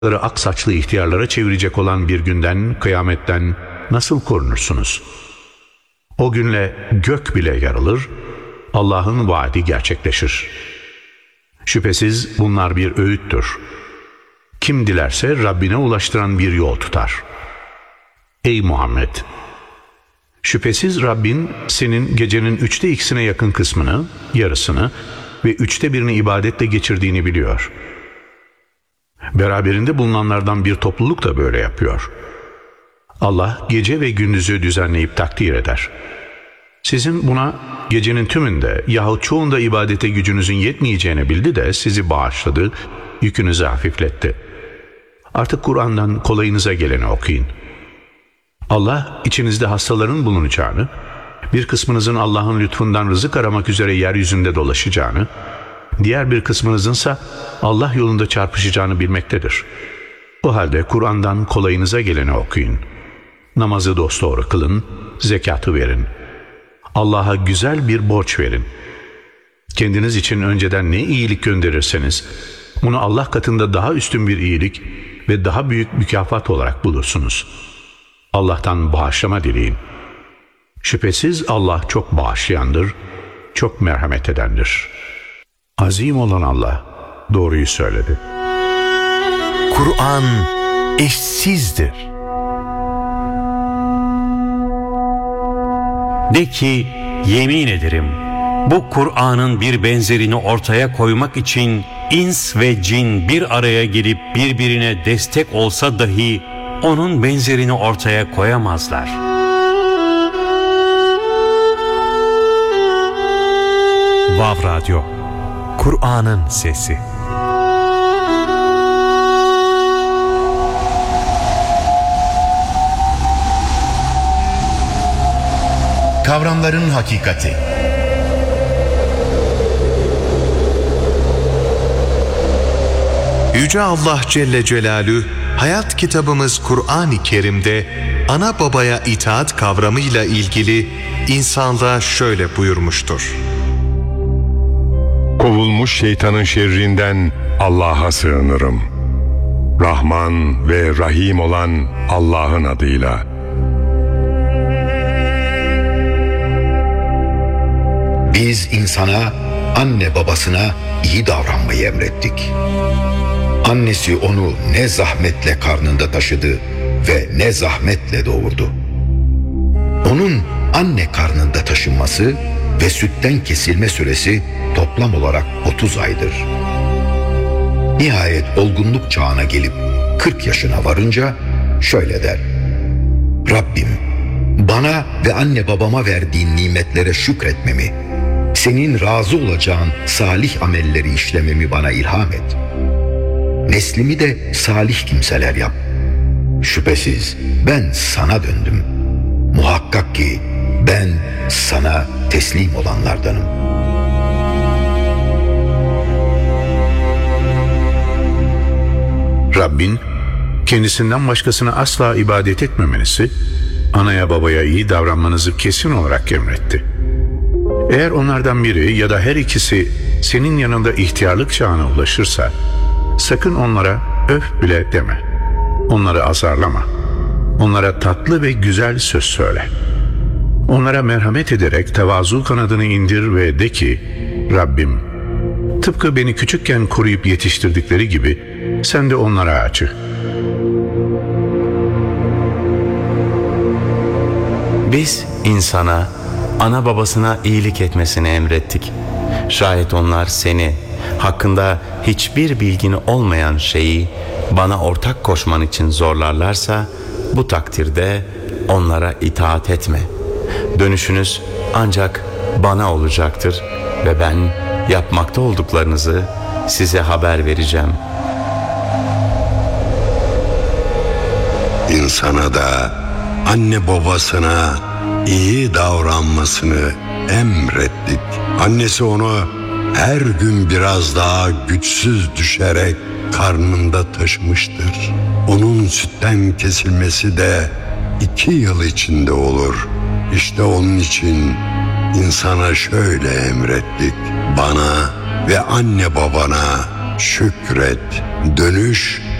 ak saçlı ihtiyarlara çevirecek olan bir günden, kıyametten nasıl korunursunuz? O günle gök bile yarılır, Allah'ın vaadi gerçekleşir. Şüphesiz bunlar bir öğüttür. Kim dilerse Rabbine ulaştıran bir yol tutar. Ey Muhammed! Şüphesiz Rabbin senin gecenin 2/3'üne yakın kısmını, yarısını ve 1/3'ünü ibadetle geçirdiğini biliyor. Beraberinde bulunanlardan bir topluluk da böyle yapıyor. Allah gece ve gündüzü düzenleyip takdir eder. Sizin buna gecenin tümünde yahut çoğunda ibadete gücünüzün yetmeyeceğini bildi de sizi bağışladı, yükünüzü hafifletti. Artık Kur'an'dan kolayınıza geleni okuyun. Allah içinizde hastaların bulunacağını, bir kısmınızın Allah'ın lütfundan rızık aramak üzere yeryüzünde dolaşacağını, diğer bir kısmınızınsa Allah yolunda çarpışacağını bilmektedir. O halde Kur'an'dan kolayınıza geleni okuyun. Namazı dosdoğru kılın, zekatı verin. Allah'a güzel bir borç verin. Kendiniz için önceden ne iyilik gönderirseniz, bunu Allah katında daha üstün bir iyilik ve daha büyük mükafat olarak bulursunuz. Allah'tan bağışlama dileyin. Şüphesiz Allah çok bağışlayandır, çok merhamet edendir. Azim olan Allah doğruyu söyledi. Kur'an eşsizdir. De ki, yemin ederim, bu Kur'an'ın bir benzerini ortaya koymak için ins ve cin bir araya gelip birbirine destek olsa dahi onun benzerini ortaya koyamazlar. Vav Radyo, Kur'an'ın sesi. Kavramların hakikati. Yüce Allah Celle Celaluhu, hayat kitabımız Kur'an-ı Kerim'de ana babaya itaat kavramıyla ilgili insanlığa şöyle buyurmuştur. Kovulmuş şeytanın şerrinden Allah'a sığınırım. Rahman ve Rahim olan Allah'ın adıyla. Biz insana, anne babasına iyi davranmayı emrettik. Annesi onu ne zahmetle karnında taşıdı ve ne zahmetle doğurdu. Onun anne karnında taşınması ve sütten kesilme süresi toplam olarak 30 aydır. Nihayet olgunluk çağına gelip 40 yaşına varınca şöyle der: Rabbim, bana ve anne babama verdiğin nimetlere şükretmemi, senin razı olacağın salih amelleri işlememi bana ilham et. Neslimi de salih kimseler yap. Şüphesiz ben sana döndüm. Muhakkak ki ben sana teslim olanlardanım. Rabbin kendisinden başkasına asla ibadet etmemenizi, anaya babaya iyi davranmanızı kesin olarak emretti. Eğer onlardan biri ya da her ikisi senin yanında ihtiyarlık çağına ulaşırsa, sakın onlara öf bile deme. Onları azarlama. Onlara tatlı ve güzel söz söyle. Onlara merhamet ederek tevazu kanadını indir ve de ki, Rabbim, tıpkı beni küçükken koruyup yetiştirdikleri gibi sen de onlara acı. Biz insana, ana babasına iyilik etmesini emrettik. Şayet onlar seni, hakkında hiçbir bilgin olmayan şeyi bana ortak koşman için zorlarlarsa, bu takdirde onlara itaat etme. Dönüşünüz ancak bana olacaktır ve ben yapmakta olduklarınızı size haber vereceğim. İnsana da anne babasına iyi davranmasını emrettik. Annesi onu her gün biraz daha güçsüz düşerek karnında taşımıştır. Onun sütten kesilmesi de 2 yıl içinde olur. İşte onun için insana şöyle emrettik: bana ve anne babana şükret. Dönüş